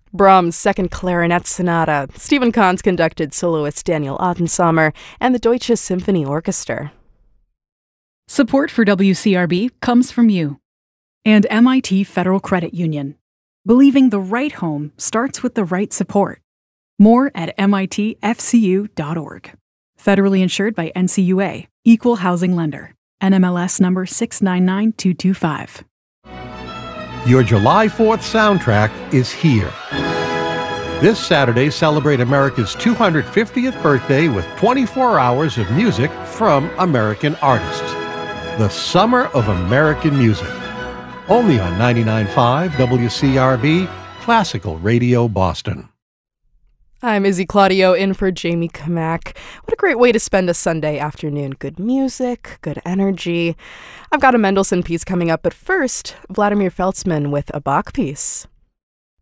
Brahms' Second Clarinet Sonata, Stephen Kahn's conducted soloist Daniel Ottensamer, and the Deutsche Symphony Orchestra. Support for WCRB comes from you and MIT Federal Credit Union. Believing the right home starts with the right support. More at mitfcu.org. Federally insured by NCUA, Equal Housing Lender. NMLS number 699225. Your July 4th soundtrack is here. This Saturday, celebrate America's 250th birthday with 24 hours of music from American artists. The Summer of American Music. Only on 99.5 WCRB, Classical Radio Boston. I'm Izzy Claudio in for Jamie Kamak. What a great way to spend a Sunday afternoon. Good music, good energy. I've got a Mendelssohn piece coming up, but first, Vladimir Feltzman with a Bach piece.